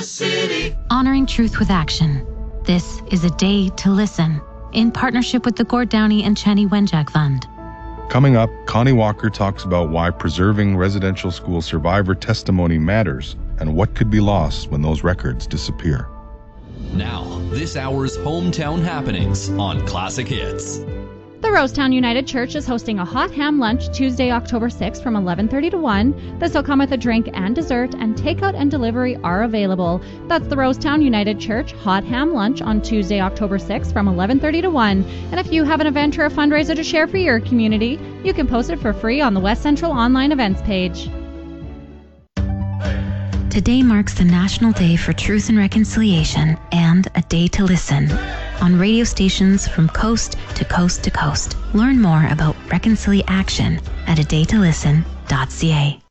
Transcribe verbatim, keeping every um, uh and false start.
city. Honoring truth with action. This is A Day to Listen, in partnership with the Gord Downey and Chenny Wenjack Fund. Coming up, Connie Walker talks about why preserving residential school survivor testimony matters and what could be lost when those records disappear. Now, this hour's hometown happenings on Classic Hits. The Rosetown United Church is hosting a hot ham lunch Tuesday, October sixth from eleven thirty to one. This will come with a drink and dessert, and takeout and delivery are available. That's the Rosetown United Church hot ham lunch on Tuesday, October sixth from eleven thirty to one. And if you have an event or a fundraiser to share for your community, you can post it for free on the West Central online events page. Today marks the National Day for Truth and Reconciliation and A Day to Listen on radio stations from coast to coast to coast. Learn more about Reconciliation at a day to listen dot c a.